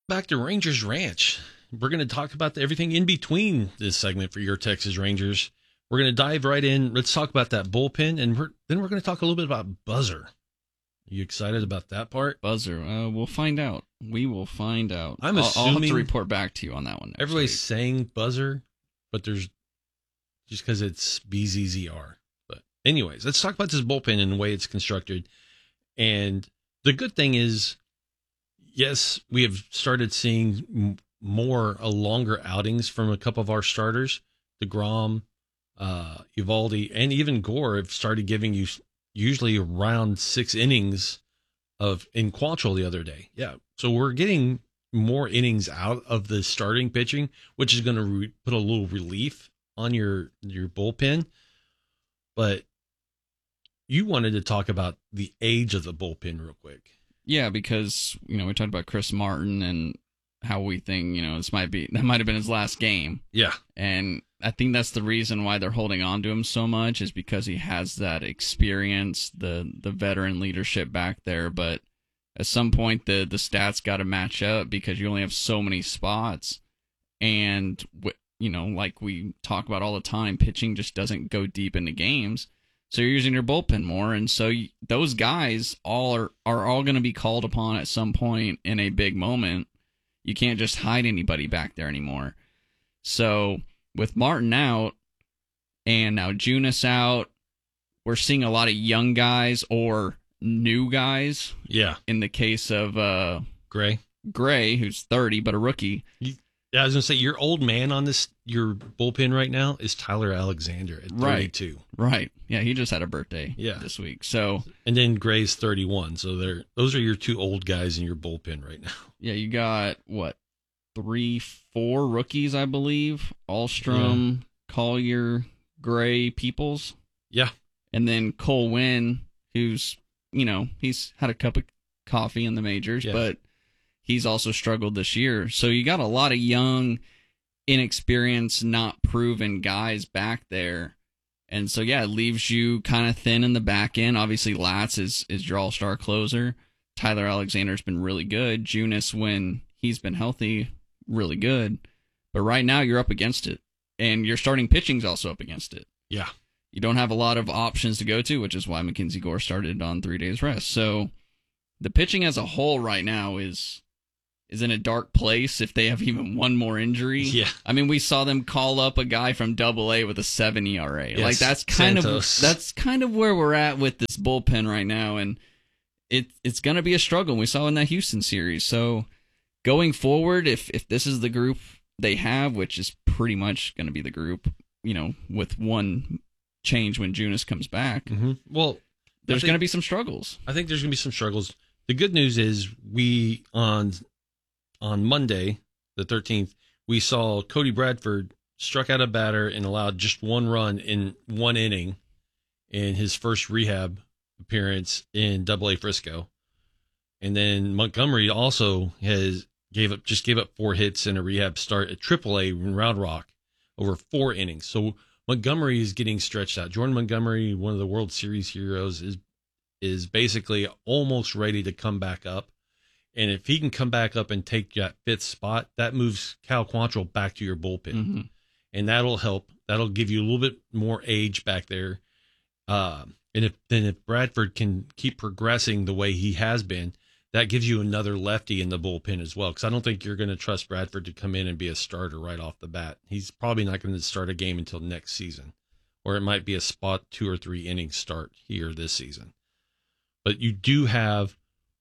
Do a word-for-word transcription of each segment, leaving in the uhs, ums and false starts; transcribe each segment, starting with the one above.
Back to Rangers Ranch. We're going to talk about everything in between this segment for your Texas Rangers. We're going to dive right in. Let's talk about that bullpen, and we're, then we're going to talk a little bit about Buzzer. Are you excited about that part? Buzzer. Uh, we'll find out. We will find out. I'm I'll, assuming I'll have to report back to you on that one. Next everybody's week. saying Buzzer, but there's just because it's B Z Z R. But anyways, let's talk about this bullpen and the way it's constructed. And the good thing is, yes, we have started seeing more uh, longer outings from a couple of our starters. DeGrom, uh, Eovaldi, and even Gore have started giving you usually around six innings of in Quantrill the other day. Yeah, so we're getting more innings out of the starting pitching, which is going to re- put a little relief on your your bullpen. But you wanted to talk about the age of the bullpen real quick. Yeah, because, you know, we talked about Chris Martin and how we think, you know, this might be, that might have been his last game. Yeah. And I think that's the reason why they're holding on to him so much, is because he has that experience, the the veteran leadership back there. But at some point, the, the stats got to match up, because you only have so many spots. And, you know, like we talk about all the time, pitching just doesn't go deep into games. So you're using your bullpen more, and so you, those guys all are, are all going to be called upon at some point in a big moment. You can't just hide anybody back there anymore. So with Martin out, and now Junis out, we're seeing a lot of young guys or new guys. Yeah. In the case of uh, Gray. Gray, who's thirty, but a rookie. You, yeah, I was going to say, your old man on this, your bullpen right now is Tyler Alexander at thirty-two. Right. Right. Yeah, he just had a birthday yeah. this week. So, and then Gray's thirty-one. So they're those are your two old guys in your bullpen right now. Yeah, you got, what, three, four rookies, I believe. Alstrom, yeah. Collier, Gray, Peoples. Yeah. And then Cole Winn, who's, you know, he's had a cup of coffee in the majors, yeah. but he's also struggled this year. So you got a lot of young, inexperienced, not proven guys back there. And so, yeah, it leaves you kind of thin in the back end. Obviously, Latz is, is your all-star closer. Tyler Alexander's been really good. Junis, when he's been healthy, really good. But right now, you're up against it. And your starting pitching's also up against it. Yeah. You don't have a lot of options to go to, which is why Mackenzie Gore started on three days rest. So the pitching as a whole right now is is in a dark place if they have even one more injury. Yeah. I mean, we saw them call up a guy from Double A with a seven E R A. Yes, like that's kind Santos. of that's kind of where we're at with this bullpen right now, and it it's going to be a struggle. We saw in that Houston series. So going forward, if if this is the group they have, which is pretty much going to be the group, you know, with one change when Junis comes back, mm-hmm. well, there's going to be some struggles. I think there's going to be some struggles. The good news is we on on Monday, the thirteenth, we saw Cody Bradford struck out a batter and allowed just one run in one inning in his first rehab appearance in Double A Frisco. And then Montgomery also has gave up just gave up four hits in a rehab start at Triple A in Round Rock over four innings. So Montgomery is getting stretched out. Jordan Montgomery, one of the World Series heroes, is is basically almost ready to come back up. And if he can come back up and take that fifth spot, that moves Cal Quantrill back to your bullpen. Mm-hmm. And that'll help. That'll give you a little bit more age back there. Uh, and if then if Bradford can keep progressing the way he has been, that gives you another lefty in the bullpen as well. Because I don't think you're going to trust Bradford to come in and be a starter right off the bat. He's probably not going to start a game until next season. Or it might be a spot two or three inning start here this season. But you do have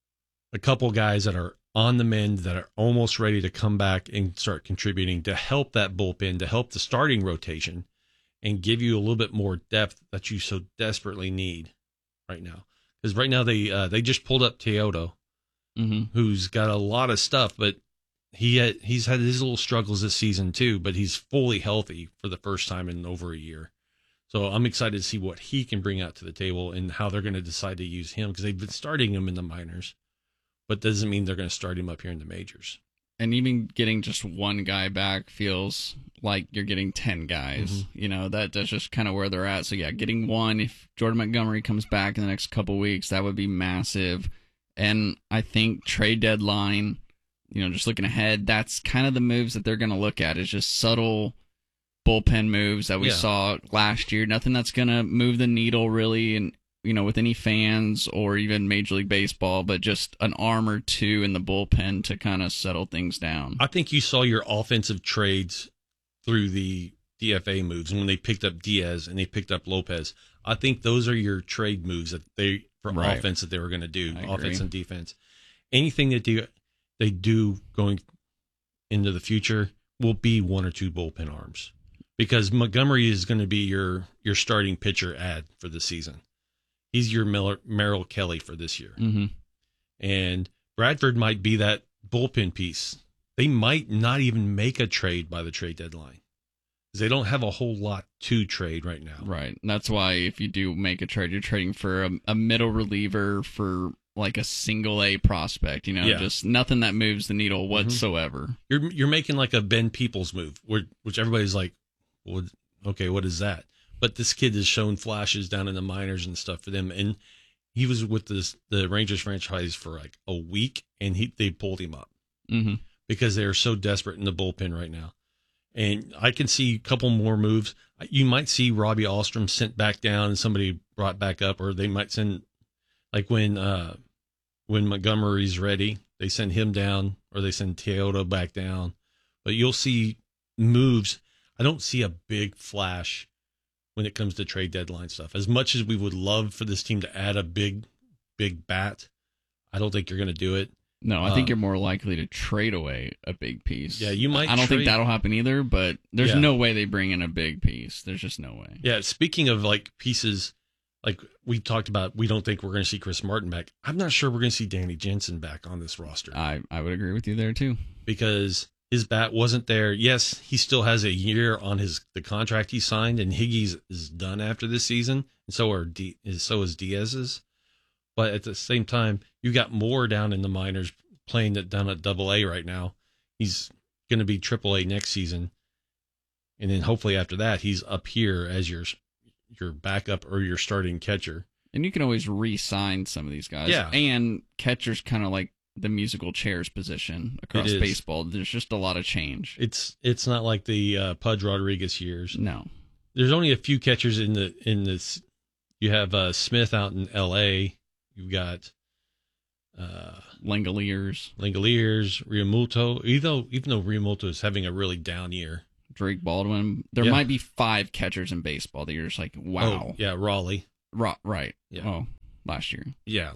a couple guys that are on the mend that are almost ready to come back and start contributing to help that bullpen, to help the starting rotation, and give you a little bit more depth that you so desperately need right now. Because right now they uh, they just pulled up Teodo, mm-hmm. who's got a lot of stuff, but he had, he's had his little struggles this season too, but he's fully healthy for the first time in over a year. So I'm excited to see what he can bring out to the table and how they're going to decide to use him, because they've been starting him in the minors. But doesn't mean they're going to start him up here in the majors. And even getting just one guy back feels like you're getting ten guys. Mm-hmm. You know, that that's just kind of where they're at. So, yeah, getting one, if Jordan Montgomery comes back in the next couple weeks, that would be massive. And I think trade deadline you know, just looking ahead, that's kind of the moves that they're going to look at, is just subtle bullpen moves that we Yeah. saw last year. Nothing that's going to move the needle really, and you know, with any fans or even Major League Baseball, but just an arm or two in the bullpen to kind of settle things down. I think you saw your offensive trades through the D F A moves, and when they picked up Diaz and they picked up Lopez. I think those are your trade moves that they for Right. offense that they were going to do, I offense agree. and defense. Anything that they, they do going into the future will be one or two bullpen arms, because Montgomery is going to be your your starting pitcher ad for the season. He's your Miller, Merrill Kelly for this year. Mm-hmm. And Bradford might be that bullpen piece. They might not even make a trade by the trade deadline, because they don't have a whole lot to trade right now. Right. And that's why if you do make a trade, you're trading for a, a middle reliever for like a single A prospect, you know, Yeah. just nothing that moves the needle whatsoever. You're you're making like a Ben Peoples move, where, which everybody's like, well, okay, what is that? But this kid has shown flashes down in the minors and stuff for them, and he was with this, the Rangers franchise for like a week, and he they pulled him up Mm-hmm. because they are so desperate in the bullpen right now. And I can see a couple more moves. You might see Robbie Alstrom sent back down and somebody brought back up, or they might send, like when uh, when Montgomery's ready, they send him down, or they send Teodo back down. But you'll see moves. I don't see a big flash when it comes to trade deadline stuff. As much as we would love for this team to add a big, big bat, I don't think you're going to do it. No, I think Um, you're more likely to trade away a big piece. Yeah, you might I don't trade- think that'll happen either, but there's Yeah. no way they bring in a big piece. There's just no way. Yeah, speaking of like pieces, like we talked about, we don't think we're going to see Chris Martin back. I'm not sure we're going to see Danny Jensen back on this roster, I, I would agree with you there too. because his bat wasn't there. Yes, he still has a year on his the contract he signed, and Higgy's is done after this season, and so are D, so is Diaz's. But at the same time, you got Moore down in the minors playing it down at Double A right now. He's going to be Triple A next season, and then hopefully after that, he's up here as your your backup or your starting catcher. And you can always re-sign some of these guys. Yeah. And catcher's kind of like the musical chairs position across It is. baseball. There's just a lot of change. It's it's not like the uh, Pudge Rodriguez years. No. There's only a few catchers in the in this. You have uh, Smith out in L A. You've got uh, Langoliers, Langoliers, Riamuto. Even though even though Riamuto is having a really down year. Drake Baldwin. There Yeah. might be five catchers in baseball that you're just like, wow. Oh, yeah, Raleigh. Ro- right. Yeah. Oh, last year. Yeah,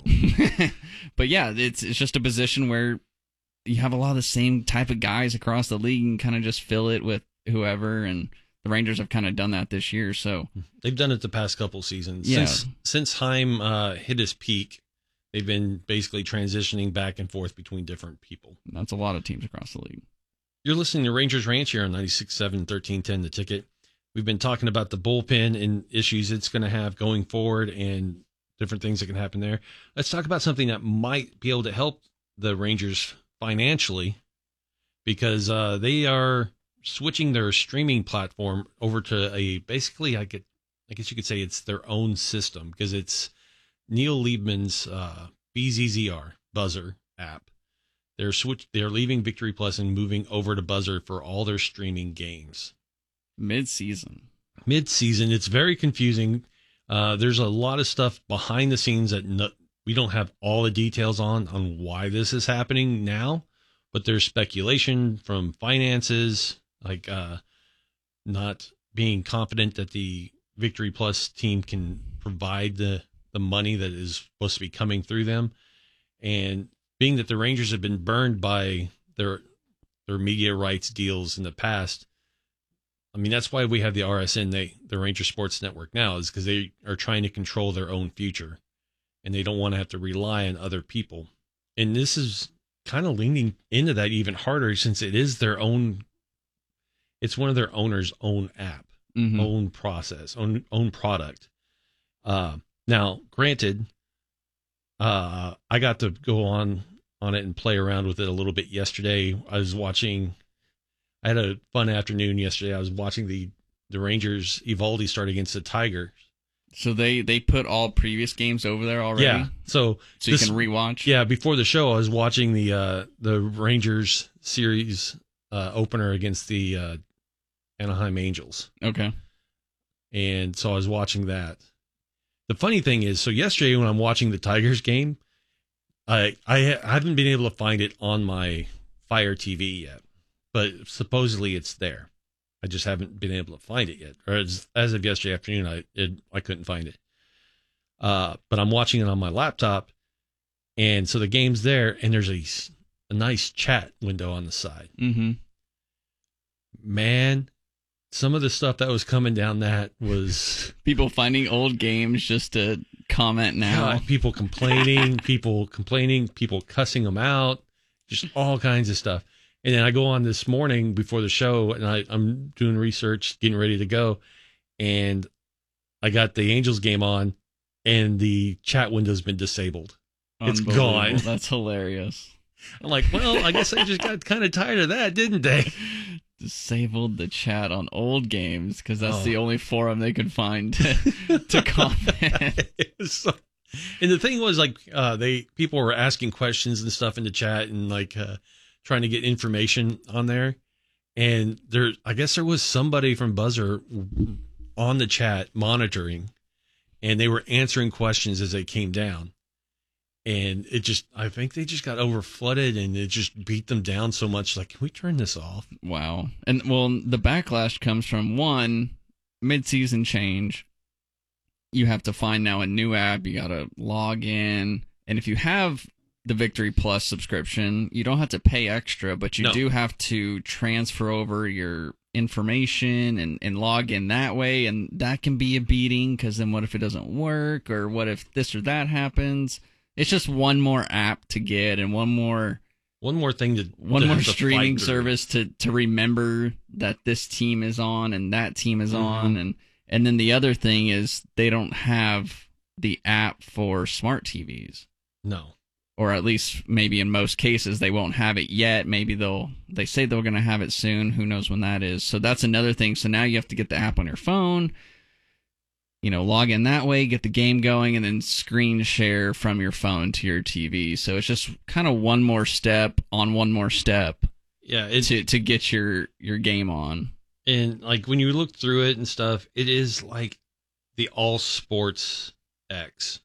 But yeah, it's it's just a position where you have a lot of the same type of guys across the league and kind of just fill it with whoever. And the Rangers have kind of done that this year. So they've done it the past couple seasons. Yeah. Since since Heim uh, hit his peak, they've been basically transitioning back and forth between different people. that's a lot of teams across the league. You're listening to Rangers Ranch here on ninety-six point seven, thirteen ten The Ticket. We've been talking about the bullpen and issues it's going to have going forward and different things that can happen there. Let's talk about something that might be able to help the Rangers financially, because uh, they are switching their streaming platform over to a basically, I get, I guess you could say it's their own system, because it's Neil Liebman's uh, B Z Z R Buzzer app. They're switch. They're leaving Victory Plus and moving over to Buzzer for all their streaming games. Mid-season. Mid-season, it's very confusing. Uh, there's a lot of stuff behind the scenes that no, we don't have all the details on on why this is happening now, but there's speculation from finances, like uh, not being confident that the Victory Plus team can provide the the money that is supposed to be coming through them, and being that the Rangers have been burned by their their media rights deals in the past. I mean, that's why we have the R S N, they, the Ranger Sports Network now, is because they are trying to control their own future, and they don't want to have to rely on other people. And this is kind of leaning into that even harder, since it is their own, it's one of their owners' own app, Mhm. own process, own own product. Uh, now, granted, uh, I got to go on on it and play around with it a little bit yesterday. I was watching. I had a fun afternoon yesterday. I was watching the the Rangers Evaldi start against the Tigers, So they, they put all previous games over there already? Yeah. So, So you this- can rewatch? Yeah, before the show, I was watching the uh, the Rangers series uh, opener against the uh, Anaheim Angels, Okay. and so I was watching that. The funny thing is, so yesterday when I'm watching the Tigers game, I I, I haven't been able to find it on my Fire T V yet, but supposedly it's there. I just haven't been able to find it yet, or as, as of yesterday afternoon, I it, I couldn't find it. Uh, but I'm watching it on my laptop. And so the game's there, and there's a, a nice chat window on the side. Mm-hmm. Man, some of the stuff that was coming down that was People finding old games just to comment now. God, people complaining, people complaining, people cussing them out, just all kinds of stuff. And then I go on this morning before the show, and I, I'm doing research, getting ready to go, and I got the Angels game on, and the chat window's been disabled. It's Unbelievable. gone. That's hilarious. I'm like, well, I guess they just got kind of tired of that, didn't they? Disabled the chat on old games because that's Oh. the only forum they could find to, to comment. It was so- and the thing was, like, uh, they people were asking questions and stuff in the chat, and like uh, trying to get information on there. And there, I guess there was somebody from Buzzer on the chat monitoring, and they were answering questions as they came down. And it just, I think they just got over flooded, and it just beat them down so much. Like, can we turn this off? Wow. And well, the backlash comes from one mid-season change. You have to find now a new app. You got to log in. And if you have the Victory Plus subscription, you don't have to pay extra, but you No. do have to transfer over your information and, and log in that way. And that can be a beating because then what if it doesn't work? Or what if this or that happens? It's just one more app to get and one more One more thing to one to more have to streaming fight through. service to to remember that this team is on and that team is Mhm. on, and and then the other thing is they don't have the app for smart T Vs, No. or at least maybe in most cases they won't have it yet. Maybe they'll they say they're going to have it soon. Who knows when that is? So that's another thing. So now you have to get the app on your phone. You know, log in that way, get the game going, and then screen share from your phone to your T V. So it's just kind of one more step on one more step Yeah, it's to to get your your game on. and like when you look through it and stuff, it is like the All Sports X,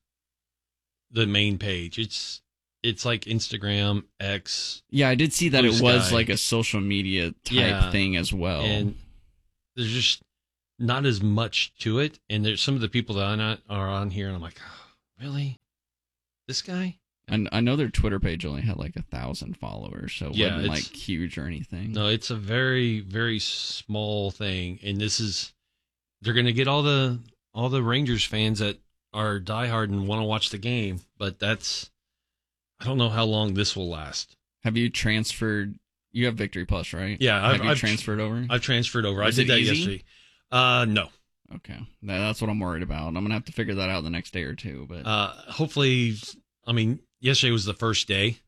the main page. It's it's like Instagram X, Yeah, I did see that Blue it was Sky. like a social media type Yeah. thing as well. and there's just not as much to it. And there's some of the people that are not are on here, and I'm like, oh, really, this guy? And I know their Twitter page only had like a thousand followers, so it Yeah, wasn't like it's- huge or anything. No, it's a very very small thing, and this is they're gonna get all the all the Rangers fans that are diehard and want to watch the game, but that's I don't know how long this will last. Have you transferred? You have Victory Plus, right? Yeah, Have I've, you I've transferred over? I've transferred over. Was I did it that easy? yesterday. Uh, no. Okay, that, that's what I'm worried about. I'm gonna have to figure that out the next day or two. But Uh, hopefully, I mean, yesterday was the first day,